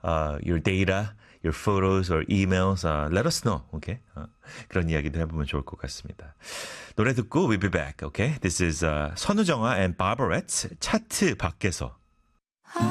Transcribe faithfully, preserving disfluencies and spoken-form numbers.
uh, your data, your photos or emails, uh, let us know. Okay? 어, 그런 이야기도 해보면 좋을 것 같습니다. 노래 듣고 we'll be back. Okay? This is uh, 선우정아 and Barbarette 차트 밖에서.